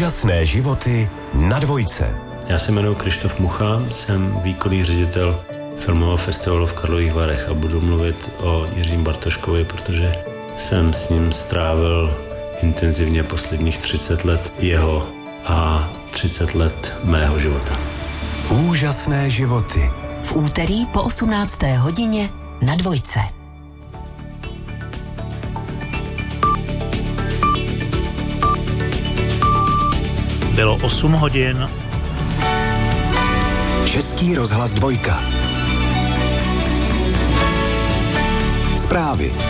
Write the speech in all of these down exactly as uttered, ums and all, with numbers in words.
Úžasné životy na dvojce. Já se jmenuji Krištof Mucha, jsem výkonný ředitel filmového festivalu v Karlových Varech a budu mluvit o Jiřím Bartoškovi, protože jsem s ním strávil intenzivně posledních třicet let jeho a třicet let mého života. Úžasné životy. V úterý po osmnácté hodině na dvojce. Bylo osm hodin. Český rozhlas dvojka. Zprávy.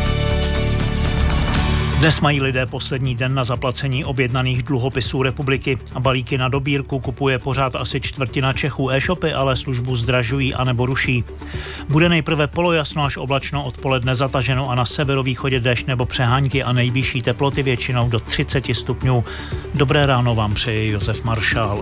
Dnes mají lidé poslední den na zaplacení objednaných dluhopisů republiky a balíky na dobírku kupuje pořád asi čtvrtina Čechů. E-shopy ale službu zdražují anebo ruší. Bude nejprve polojasno až oblačno, odpoledne zataženo a na severovýchodě déšť nebo přehánky a nejvyšší teploty většinou do třicet stupňů. Dobré ráno vám přeje Josef Maršál.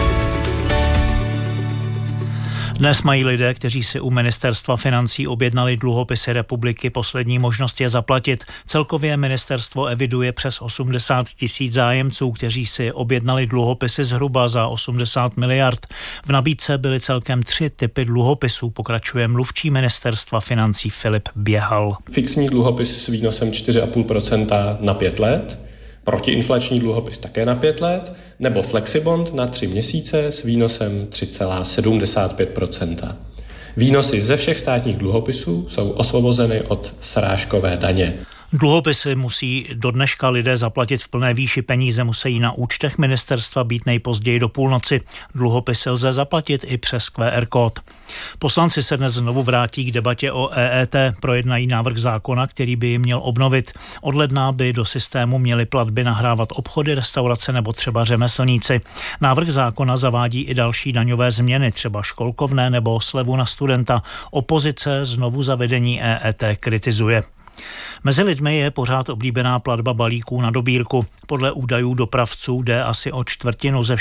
Dnes mají lidé, kteří si u ministerstva financí objednali dluhopisy republiky, poslední možnost je zaplatit. Celkově ministerstvo eviduje přes osmdesát tisíc zájemců, kteří si objednali dluhopisy zhruba za osmdesát miliard. V nabídce byly celkem tři typy dluhopisů, pokračuje mluvčí ministerstva financí Filip Běhal. Fixní dluhopis s výnosem čtyři celá pět procenta na pět let, protiinflační dluhopis také na pět let, nebo flexibond na tři měsíce s výnosem tři celá sedmdesát pět procenta. Výnosy ze všech státních dluhopisů jsou osvobozeny od srážkové daně. Dluhopisy musí do dneška lidé zaplatit v plné výši, peníze musí na účtech ministerstva být nejpozději do půlnoci. Dluhopisy lze zaplatit i přes Q R kód. Poslanci se dnes znovu vrátí k debatě o E E T, projednají návrh zákona, který by ji měl obnovit. Od ledna by do systému měly platby nahrávat obchody, restaurace nebo třeba řemeslníci. Návrh zákona zavádí i další daňové změny, třeba školkovné nebo slevu na studenta. Opozice znovu zavedení E E T kritizuje. Mezi lidmi je pořád oblíbená platba balíků na dobírku. Podle údajů dopravců jde asi o čtvrtinu ze